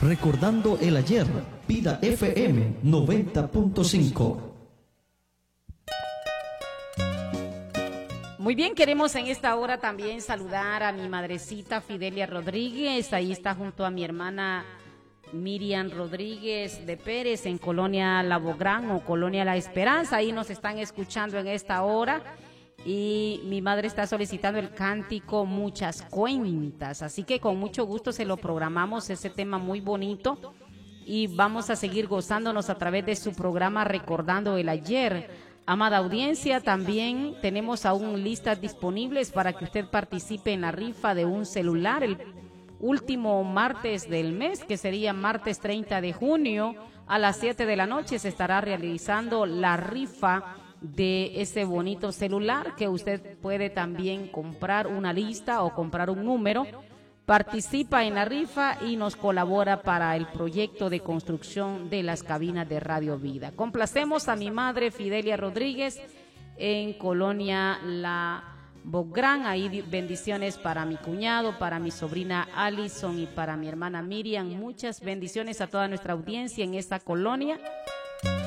Recordando el ayer, Vida FM 90.5. Muy bien, queremos en esta hora también saludar a mi madrecita Fidelia Rodríguez. Ahí está junto a mi hermana Miriam Rodríguez de Pérez en Colonia La Bográn o Colonia La Esperanza. Ahí nos están escuchando en esta hora. Y mi madre está solicitando el cántico Muchas Cuentas. Así que con mucho gusto se lo programamos, ese tema muy bonito. Y vamos a seguir gozándonos a través de su programa Recordando el Ayer. Amada audiencia, también tenemos aún listas disponibles para que usted participe en la rifa de un celular el último martes del mes, que sería martes 30 de junio a las 7 de la noche. Se estará realizando la rifa de ese bonito celular, que usted puede también comprar una lista o comprar un número. Participa en la rifa y nos colabora para el proyecto de construcción de las cabinas de Radio Vida. Complacemos a mi madre Fidelia Rodríguez en Colonia La Bográn. Ahí bendiciones para mi cuñado, para mi sobrina Alison y para mi hermana Miriam. Muchas bendiciones a toda nuestra audiencia en esta colonia.